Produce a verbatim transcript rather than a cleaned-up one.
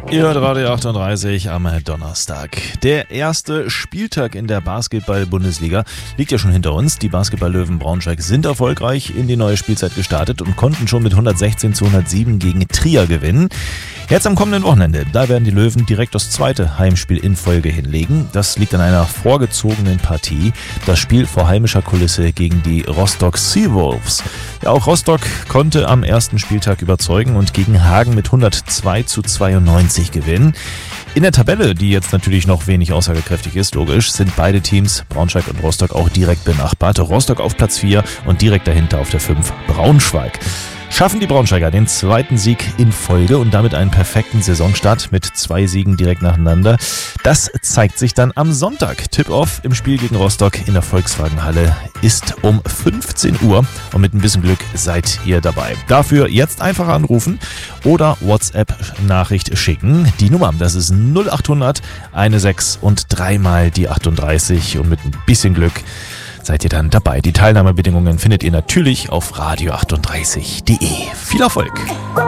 Ihr hört Radio achtunddreißig am Donnerstag. Der erste Spieltag in der Basketball-Bundesliga liegt ja schon hinter uns. Die Basketball-Löwen Braunschweig sind erfolgreich in die neue Spielzeit gestartet und konnten schon mit hundertsechzehn zu hundertsieben gegen Trier gewinnen. Jetzt am kommenden Wochenende, da werden die Löwen direkt das zweite Heimspiel in Folge hinlegen. Das liegt an einer vorgezogenen Partie. Das Spiel vor heimischer Kulisse gegen die Rostock Seawolves. Ja, auch Rostock konnte am ersten Spieltag überzeugen und gegen Hagen mit hundertzwei zu zweiundneunzig gewinnen. In der Tabelle, die jetzt natürlich noch wenig aussagekräftig ist, logisch, sind beide Teams, Braunschweig und Rostock, auch direkt benachbart. Rostock auf Platz vier und direkt dahinter auf der fünf Braunschweig. Schaffen die Braunschweiger den zweiten Sieg in Folge und damit einen perfekten Saisonstart mit zwei Siegen direkt nacheinander. Das zeigt sich dann am Sonntag. Tip-Off im Spiel gegen Rostock in der Volkswagenhalle ist um fünfzehn Uhr und mit ein bisschen Glück seid ihr dabei. Dafür jetzt einfach anrufen oder WhatsApp-Nachricht schicken. Die Nummer, das ist null achthundert sechzehn und dreimal die achtunddreißig und mit ein bisschen Glück seid ihr dann dabei. Die Teilnahmebedingungen findet ihr natürlich auf radio achtunddreißig punkt de. Viel Erfolg!